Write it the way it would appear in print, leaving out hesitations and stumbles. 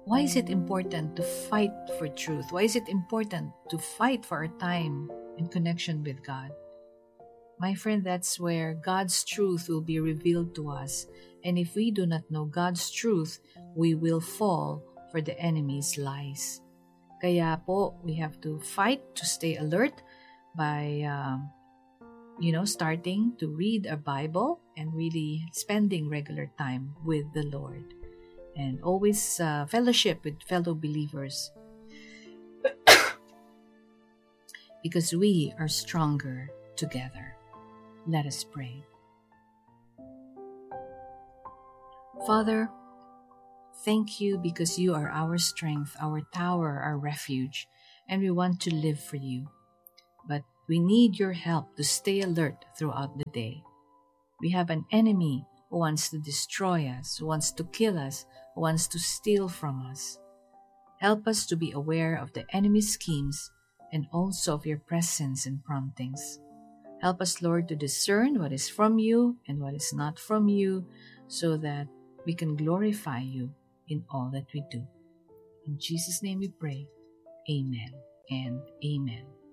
Why is it important to fight for truth? Why is it important to fight for our time and connection with God? My friend, that's where God's truth will be revealed to us. And if we do not know God's truth, we will fall for the enemy's lies. Kaya po, we have to fight to stay alert by, starting to read our Bible and really spending regular time with the Lord. And always fellowship with fellow believers. Because we are stronger together. Let us pray. Father, thank you because you are our strength, our tower, our refuge, and we want to live for you. But we need your help to stay alert throughout the day. We have an enemy who wants to destroy us, who wants to kill us, who wants to steal from us. Help us to be aware of the enemy's schemes and also of your presence and promptings. Help us, Lord, to discern what is from you and what is not from you so that we can glorify you in all that we do. In Jesus' name we pray. Amen and amen.